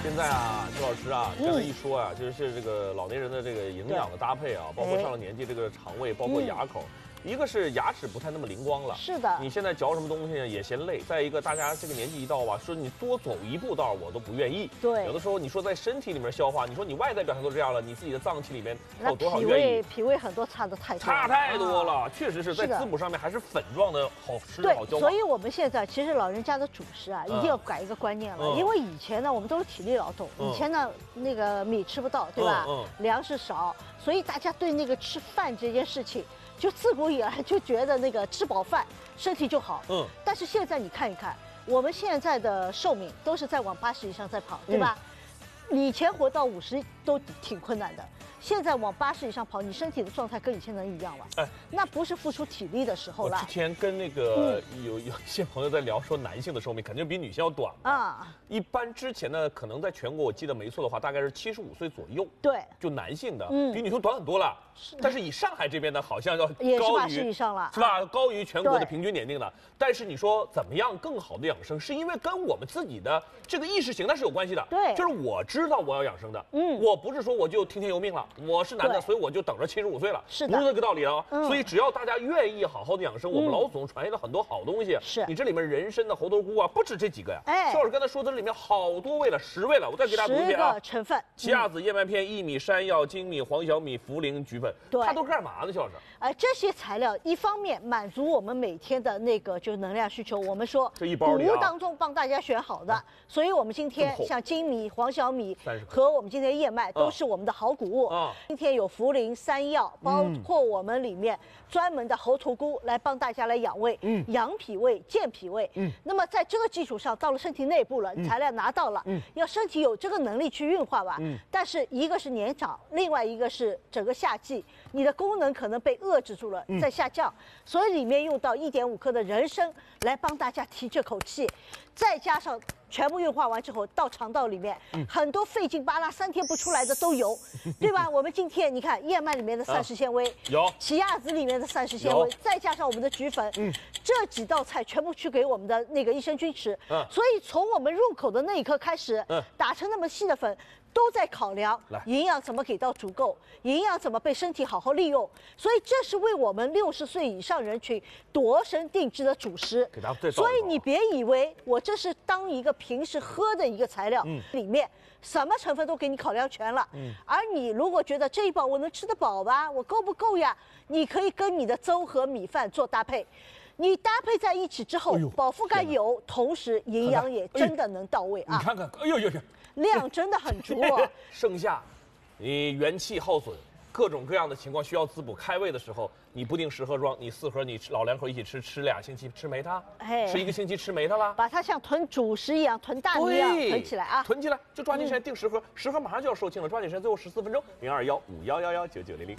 现在啊，周老师啊，刚才一说啊，就是这个老年人的这个营养的搭配啊，包括上了年纪这个肠胃，包括牙口。一个是牙齿不太那么灵光了， 是的。 你现在嚼什么东西也嫌累。再一个，大家这个年纪一到吧，说你多走一步道我都不愿意。 对。 有的时候你说在身体里面消化，你说你外在表现都这样了，你自己的脏器里面还有多少愿意？ 脾胃很多差的太多。 差太多了，确实是在滋补上面还是粉状的好吃好消化。 所以我们现在其实老人家的主食啊，一定要改一个观念了，因为以前呢我们都是体力劳动，以前呢那个米吃不到，对吧？粮食少，所以大家对那个吃饭这件事情。就自古以来就觉得那个吃饱饭身体就好，但是现在你看一看，我们现在的寿命都是在往80以上在跑，对吧？以前活到50都挺困难的，现在往80以上跑，你身体的状态跟以前能一样吗？哎，那不是付出体力的时候了。 我之前跟那个有一些朋友在聊，说男性的寿命肯定比女性要短啊。一般之前呢，可能在全国我记得没错的话，大概是75岁左右。对，就男性的，比女性短很多了。但是以上海这边呢，好像要也是80以上了， 是吧？高于全国的平均年龄了。但是你说怎么样更好的养生，是因为跟我们自己的这个意识形态是有关系的。对，就是我知道我要养生的，我不是说我就听天由命了，我是男的，所以我就等着75岁了， 是不是这个道理啊。所以只要大家愿意好好的养生，我们老祖宗传下了很多好东西。是你这里面人参的猴头菇啊，不止这几个呀。哎，肖老师刚才说的里面好多味了，10味了，我再给大家读一遍啊。 10个成分： 奇亚籽、燕麦片、薏米、山药、粳米、黄小米、茯苓、菊粉。对，它都干嘛呢，肖老师？ 这些材料一方面满足我们每天的那个就是能量需求，我们说这一包里谷物当中帮大家选好的，所以我们今天像粳米、黄小米和我们今天燕麦都是我们的好谷物。今天有茯苓、山药，包括我们里面专门的猴头菇来帮大家来养胃、养脾胃、健脾胃。那么在这个基础上，到了身体内部了，材料拿到了，要身体有这个能力去运化吧。但是一个是年长，另外一个是整个夏季，你的功能可能被遏制住了，在下降，所以里面用到1.5克的人参来帮大家提这口气，再加上全部运化完之后到肠道里面，很多费劲巴拉3天不出来的都有，对吧？我们今天你看燕麦里面的膳食纤维有，奇亚籽里面的膳食纤维，再加上我们的菊粉，这几道菜全部去给我们的那个益生菌吃，所以从我们入口的那一刻开始，打成那么细的粉。都在考量营养怎么给到足够，营养怎么被身体好好利用，所以这是为我们60岁以上人群度身定制的主食。所以你别以为我这是当一个平时喝的一个材料，里面什么成分都给你考量全了。而你如果觉得这一包我能吃得饱吧，我够不够呀？你可以跟你的粥和米饭做搭配。你搭配在一起之后，饱腹感有，同时营养也真的能到位啊！ 你看看，哎呦呦呦， 量真的很足哦。 盛夏，你元气耗损，各种各样的情况需要滋补。开胃的时候，你不定10盒装，你4盒，你老两口一起吃2星期吃没它，吃1个星期吃没它了。 把它像囤主食一样，囤大米一样囤起来啊！ 囤起来，就抓紧时间订10盒，10盒马上就要售罄了，抓紧时间，最后14分钟，0215119900。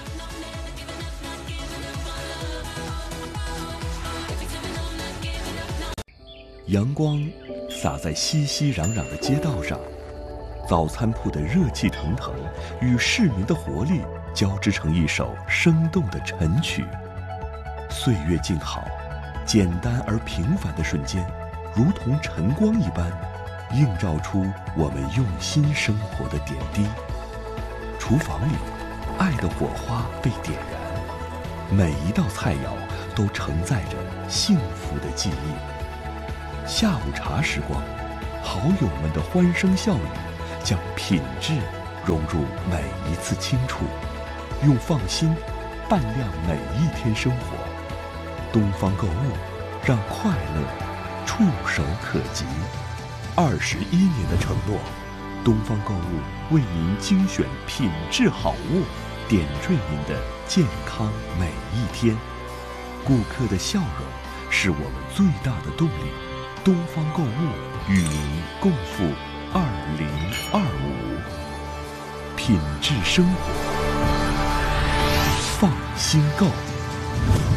阳光洒在熙熙攘攘的街道上，早餐铺的热气腾腾与市民的活力交织成一首生动的晨曲。岁月静好，简单而平凡的瞬间，如同晨光一般，映照出我们用心生活的点滴。厨房里，爱的火花被点燃，每一道菜肴都承载着幸福的记忆。下午茶时光，好友们的欢声笑语，将品质融入每一次清楚，用放心伴亮每一天生活。东方购物，让快乐触手可及。21年的承诺，东方购物为您精选品质好物，点缀您的健康每一天。顾客的笑容是我们最大的动力。东方购物与您共赴2025，品质生活，放心购。